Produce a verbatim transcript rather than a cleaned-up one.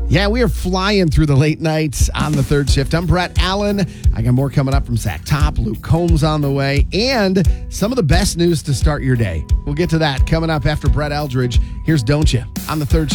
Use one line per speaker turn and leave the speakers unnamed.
Yeah, we are flying through the late nights on the third shift. I'm Brett Allen. I got more coming up from Zach Top, Luke Combs on the way, and some of the best news to start your day. We'll get to that coming up after Brett Eldridge. Here's Don't You on the third shift.